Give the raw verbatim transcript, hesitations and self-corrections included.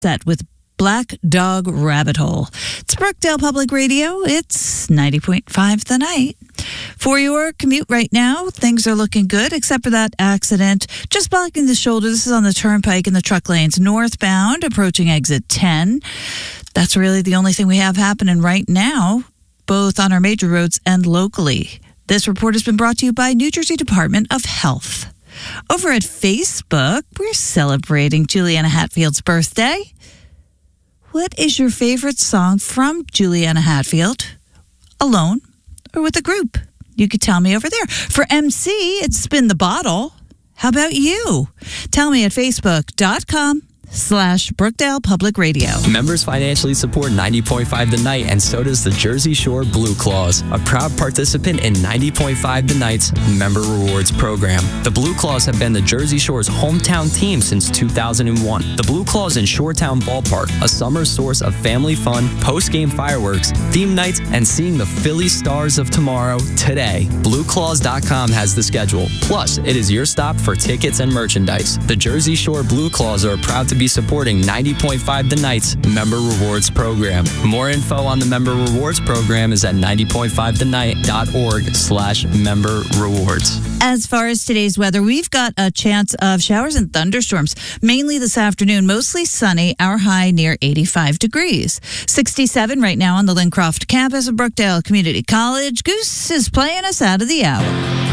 Set with Black Dog Rabbit Hole. It's Brookdale Public Radio. It's ninety point five The Night. For your commute right now, things are looking good, except for that accident just blocking the shoulder. This is on the Turnpike in the truck lanes northbound, approaching exit ten. That's really the only thing we have happening right now, both on our major roads and locally. This report has been brought to you by New Jersey Department of Health. Over at Facebook, we're celebrating Juliana Hatfield's birthday. What is your favorite song from Juliana Hatfield? Alone or with a group? You could tell me over there. For M C, it's Spin the Bottle. How about you? Tell me at facebook.com slash Brookdale Public Radio. Members financially support ninety point five The Night, and so does the Jersey Shore Blue Claws, a proud participant in ninety point five The Night's Member Rewards program. The Blue Claws have been the Jersey Shore's hometown team since two thousand one. The Blue Claws in Shoretown Ballpark, a summer source of family fun, post-game fireworks, theme nights, and seeing the Philly Stars of tomorrow today. Blue Claws dot com has the schedule. Plus, it is your stop for tickets and merchandise. The Jersey Shore Blue Claws are proud to be supporting ninety point five The Night's Member Rewards program. More info on the Member Rewards program is at ninety point five the night dot org slash member rewards. As far as today's weather, we've got a chance of showers and thunderstorms, mainly this afternoon, mostly sunny, our high near eighty-five degrees. sixty-seven right now on the Lincroft campus of Brookdale Community College. Goose is playing us out of the hour.